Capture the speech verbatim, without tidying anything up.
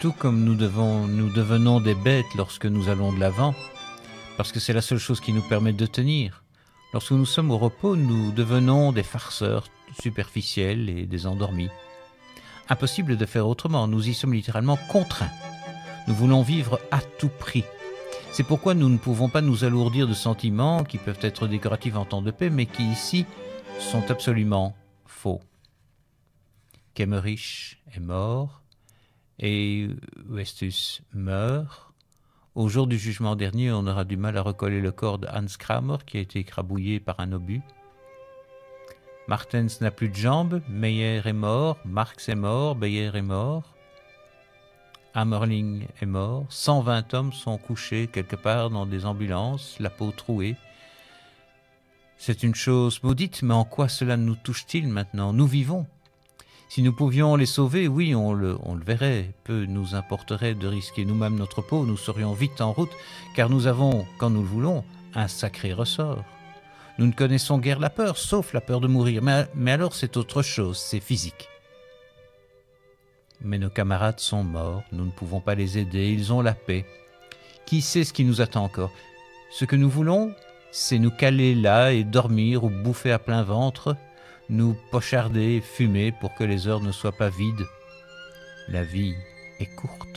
tout comme nous, devons, nous devenons des bêtes lorsque nous allons de l'avant, parce que c'est la seule chose qui nous permet de tenir. Lorsque nous sommes au repos, nous devenons des farceurs superficiels et des endormis. Impossible de faire autrement, nous y sommes littéralement contraints. Nous voulons vivre à tout prix. C'est pourquoi nous ne pouvons pas nous alourdir de sentiments qui peuvent être décoratifs en temps de paix, mais qui ici sont absolument faux. Kemmerich est mort, et Westus meurt. Au jour du jugement dernier, on aura du mal à recoller le corps de Hans Kramer qui a été écrabouillé par un obus. Martens n'a plus de jambes, Meyer est mort, Marx est mort, Beyer est mort, Hammerling est mort, cent vingt hommes sont couchés quelque part dans des ambulances, la peau trouée. C'est une chose maudite, mais en quoi cela nous touche-t-il maintenant? Nous vivons. Si nous pouvions les sauver, oui, on le, on le verrait. Peu nous importerait de risquer nous-mêmes notre peau, nous serions vite en route, car nous avons, quand nous le voulons, un sacré ressort. Nous ne connaissons guère la peur, sauf la peur de mourir, mais, mais alors c'est autre chose, c'est physique. Mais nos camarades sont morts, nous ne pouvons pas les aider, ils ont la paix. Qui sait ce qui nous attend encore? Ce que nous voulons, c'est nous caler là et dormir ou bouffer à plein ventre, nous pocharder, fumer pour que les heures ne soient pas vides. La vie est courte.